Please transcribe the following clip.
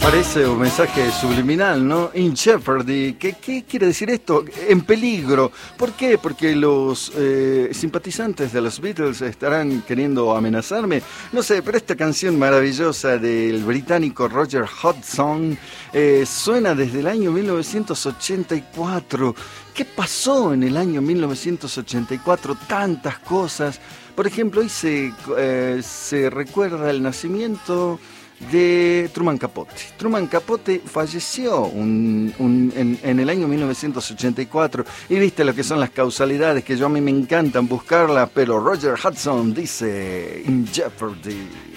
Parece un mensaje subliminal, ¿no? In jeopardy. ¿Qué quiere decir esto? En peligro. ¿Por qué? Porque los simpatizantes de los Beatles estarán queriendo amenazarme. No sé, pero esta canción maravillosa del británico Roger Hodgson suena desde el año 1984. ¿Qué pasó en el año 1984? Tantas cosas. Por ejemplo, hoy se recuerda el nacimiento de Truman Capote. Truman Capote falleció en el año 1984 y viste lo que son las causalidades, que a mí me encantan buscarlas, pero Roger Hodgson dice In Jeopardy.